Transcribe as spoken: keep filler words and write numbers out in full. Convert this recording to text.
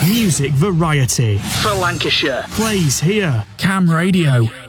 Music variety for Lancashire plays here. Cam Radio.